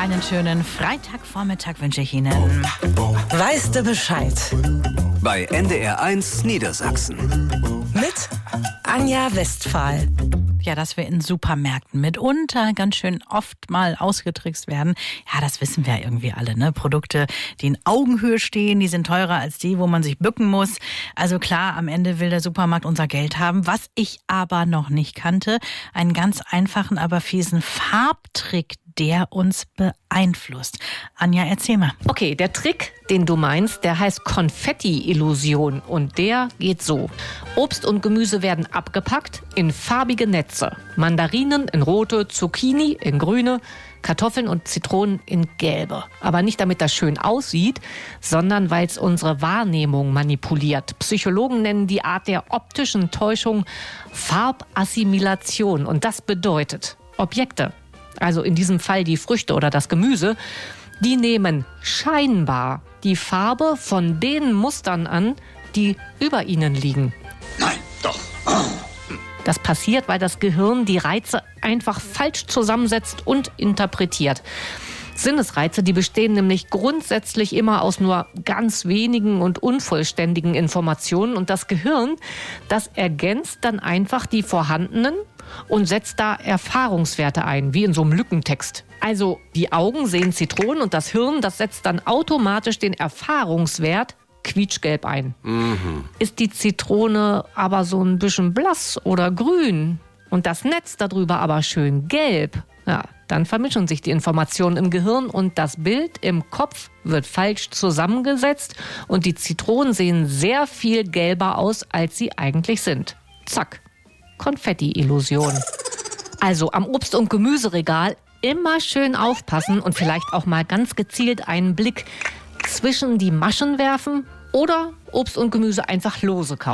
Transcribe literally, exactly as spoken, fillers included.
Einen schönen Freitagvormittag wünsche ich Ihnen. Weißt du Bescheid? Bei N D R eins Niedersachsen. Mit Anja Westphal. Ja, dass wir in Supermärkten mitunter ganz schön oft mal ausgetrickst werden. Ja, das wissen wir ja irgendwie alle, ne? Produkte, die in Augenhöhe stehen, die sind teurer als die, wo man sich bücken muss. Also klar, am Ende will der Supermarkt unser Geld haben. Was ich aber noch nicht kannte, einen ganz einfachen, aber fiesen Farbtrick, der uns beeinflusst. Anja, erzähl mal. Okay, der Trick, den du meinst, der heißt Konfetti-Illusion und der geht so. Obst und Gemüse werden abgepackt in farbige Netze. Mandarinen in rote, Zucchini in grüne, Kartoffeln und Zitronen in gelbe. Aber nicht damit das schön aussieht, sondern weil es unsere Wahrnehmung manipuliert. Psychologen nennen die Art der optischen Täuschung Farbassimilation. Und das bedeutet, Objekte, also in diesem Fall die Früchte oder das Gemüse, die nehmen scheinbar die Farbe von den Mustern an, die über ihnen liegen. Nein, doch. Das passiert, weil das Gehirn die Reize einfach falsch zusammensetzt und interpretiert. Sinnesreize, die bestehen nämlich grundsätzlich immer aus nur ganz wenigen und unvollständigen Informationen. Und das Gehirn, das ergänzt dann einfach die vorhandenen und setzt da Erfahrungswerte ein, wie in so einem Lückentext. Also die Augen sehen Zitronen und das Hirn, das setzt dann automatisch den Erfahrungswert quietschgelb ein. Mhm. Ist die Zitrone aber so ein bisschen blass oder grün und das Netz darüber aber schön gelb, ja, dann vermischen sich die Informationen im Gehirn und das Bild im Kopf wird falsch zusammengesetzt und die Zitronen sehen sehr viel gelber aus, als sie eigentlich sind. Zack, Konfetti-Illusion. Also am Obst- und Gemüseregal immer schön aufpassen und vielleicht auch mal ganz gezielt einen Blick zwischen die Maschen werfen oder Obst und Gemüse einfach lose kaufen.